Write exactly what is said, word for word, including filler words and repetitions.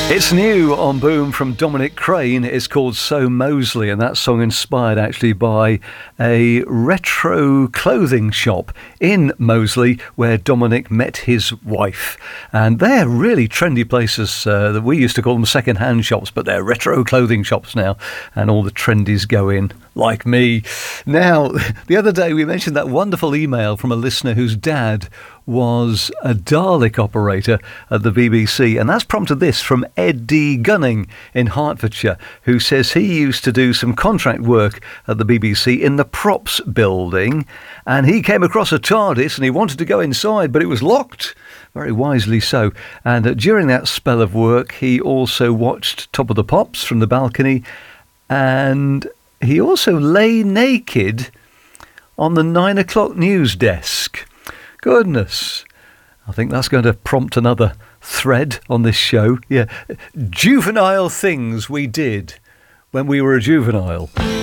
It's new on Boom from Dominic Crane. It's called So Moseley, and that song inspired actually by a retro clothing shop in Moseley where Dominic met his wife. And they're really trendy places uh, that we used to call them second-hand shops, but they're retro clothing shops now, and all the trendies go in, like me. Now, the other day we mentioned that wonderful email from a listener whose dad was a Dalek operator at the B B C, and that's prompted this from Ed D. Gunning in Hertfordshire, who says he used to do some contract work at the B B C in the props building, and he came across a TARDIS and he wanted to go inside, but it was locked, very wisely so. And uh, during that spell of work he also watched Top of the Pops from the balcony, and he also lay naked on the nine o'clock news desk. Goodness, I think that's going to prompt another thread on this show. Yeah, juvenile things we did when we were a juvenile.